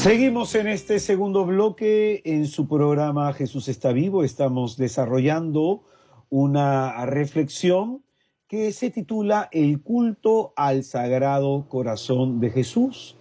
Seguimos en este segundo bloque en su programa Jesús está vivo. Estamos desarrollando una reflexión que se titula El culto al Sagrado Corazón de Jesús.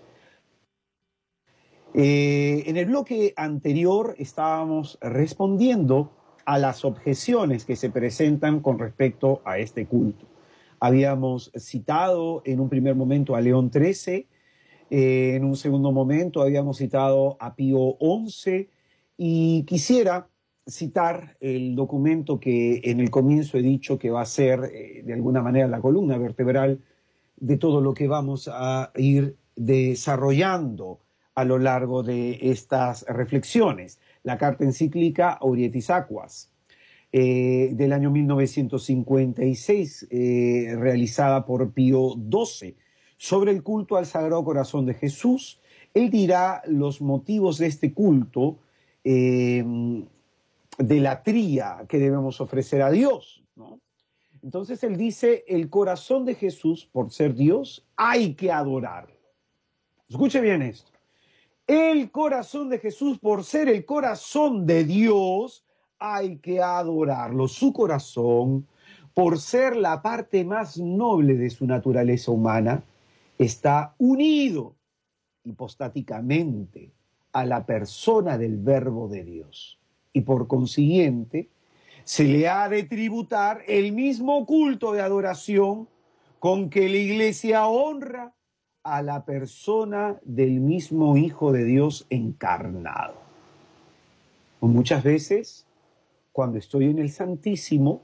En el bloque anterior estábamos respondiendo a las objeciones que se presentan con respecto a este culto. Habíamos citado en un primer momento a León XIII, en un segundo momento habíamos citado a Pío XI y quisiera citar el documento que en el comienzo he dicho que va a ser de alguna manera la columna vertebral de todo lo que vamos a ir desarrollando a lo largo de estas reflexiones. La carta encíclica Aurietis Aquas, del año 1956, realizada por Pío XII, sobre el culto al Sagrado Corazón de Jesús. Él dirá los motivos de este culto, de la tría que debemos ofrecer a Dios, ¿no? Entonces él dice, el corazón de Jesús, por ser Dios, hay que adorarlo. Escuche bien esto. El corazón de Jesús, por ser el corazón de Dios, hay que adorarlo. Su corazón, por ser la parte más noble de su naturaleza humana, está unido hipostáticamente a la persona del Verbo de Dios. Y por consiguiente, se le ha de tributar el mismo culto de adoración con que la Iglesia honra a la persona del mismo Hijo de Dios encarnado. Muchas veces, cuando estoy en el Santísimo,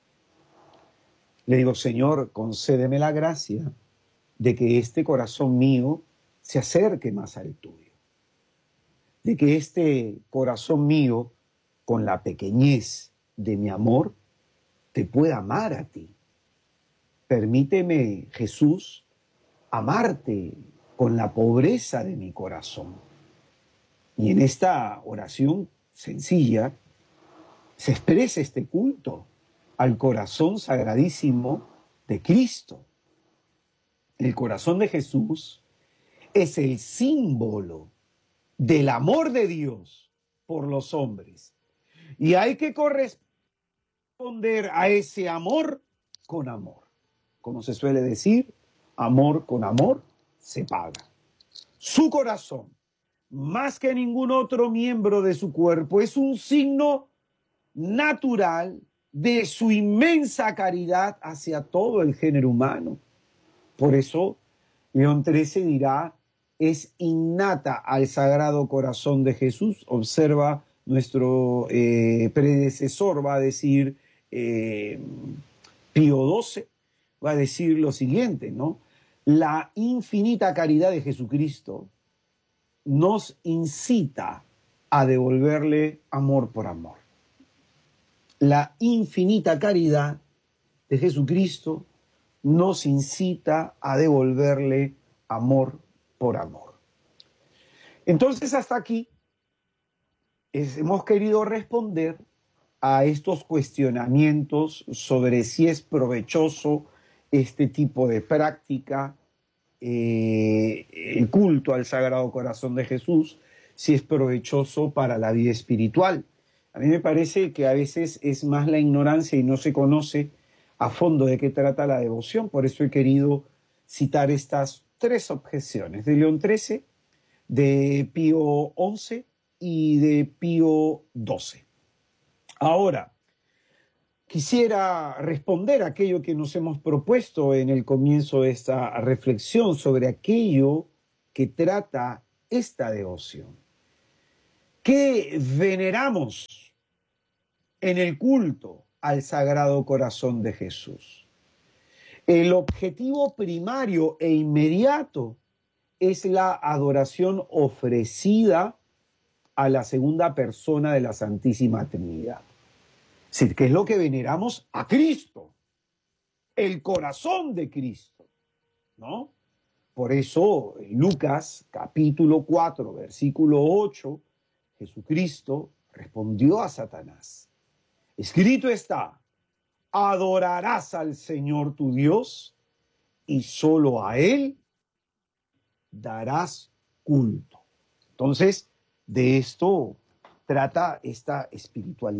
le digo, Señor, concédeme la gracia de que este corazón mío se acerque más al tuyo, de que este corazón mío, con la pequeñez de mi amor, te pueda amar a ti. Permíteme, Jesús, amarte con la pobreza de mi corazón. Y en esta oración sencilla se expresa este culto al corazón sagradísimo de Cristo. El corazón de Jesús es el símbolo del amor de Dios por los hombres. Y hay que corresponder a ese amor con amor. Como se suele decir, amor con amor se paga. Su corazón, más que ningún otro miembro de su cuerpo, es un signo natural de su inmensa caridad hacia todo el género humano. Por eso, León XIII dirá, es innata al Sagrado Corazón de Jesús. Observa, nuestro predecesor va a decir, Pío XII, va a decir lo siguiente, ¿no? La infinita caridad de Jesucristo nos incita a devolverle amor por amor. La infinita caridad de Jesucristo nos incita a devolverle amor por amor. Entonces, hasta aquí hemos querido responder a estos cuestionamientos sobre si es provechoso este tipo de práctica, el culto al Sagrado Corazón de Jesús, si es provechoso para la vida espiritual. A mí me parece que a veces es más la ignorancia y no se conoce a fondo de qué trata la devoción. Por eso he querido citar estas tres objeciones de León XIII, de Pío XI y de Pío XII. Ahora, quisiera responder a aquello que nos hemos propuesto en el comienzo de esta reflexión sobre aquello que trata esta devoción. ¿Qué veneramos en el culto al Sagrado Corazón de Jesús? El objetivo primario e inmediato es la adoración ofrecida a la segunda persona de la Santísima Trinidad. Es decir, que es lo que veneramos a Cristo, el corazón de Cristo, ¿no? Por eso, en Lucas, capítulo 4, versículo 8, Jesucristo respondió a Satanás. Escrito está, adorarás al Señor tu Dios y solo a Él darás culto. Entonces, de esto trata esta espiritualidad.